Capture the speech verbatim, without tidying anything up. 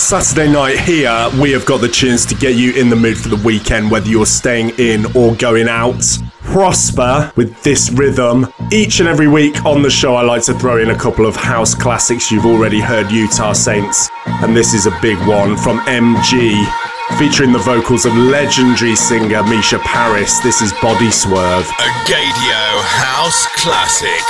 Saturday night here, we have got the tunes to get you in the mood for the weekend, whether you're staying in or going out. Prosper with this rhythm. Each and every week on the show, I like to throw in a couple of house classics. You've already heard Utah Saints, and this is a big one from M G, featuring the vocals of legendary singer Misha Paris. This is Body Swerve. A Gadio House Classic.